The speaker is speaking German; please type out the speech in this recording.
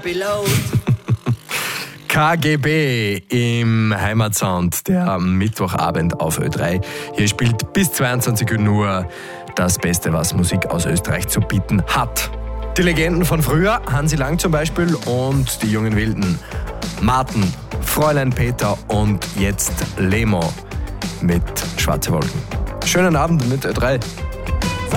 Pilot. KGB im Heimatsound, der Mittwochabend auf Ö3. Hier spielt bis 22 Uhr nur das Beste, was Musik aus Österreich zu bieten hat. Die Legenden von früher, Hansi Lang zum Beispiel, und die jungen Wilden, Martin, Fräulein Peter und jetzt Lemo mit Schwarze Wolken. Schönen Abend mit Ö3.